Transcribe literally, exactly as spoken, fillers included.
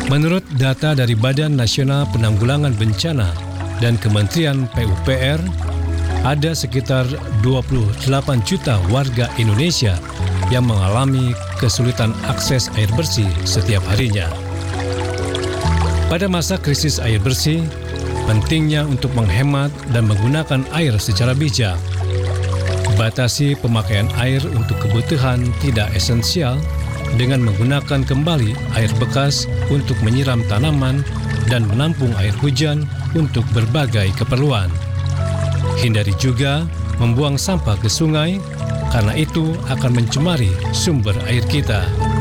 Menurut data dari Badan Nasional Penanggulangan Bencana dan Kementerian P U P R, ada sekitar dua puluh delapan juta warga Indonesia yang mengalami kesulitan akses air bersih setiap harinya. Pada masa krisis air bersih, pentingnya untuk menghemat dan menggunakan air secara bijak. Batasi pemakaian air untuk kebutuhan tidak esensial dengan menggunakan kembali air bekas untuk menyiram tanaman dan menampung air hujan untuk berbagai keperluan. Hindari juga membuang sampah ke sungai, karena itu akan mencemari sumber air kita.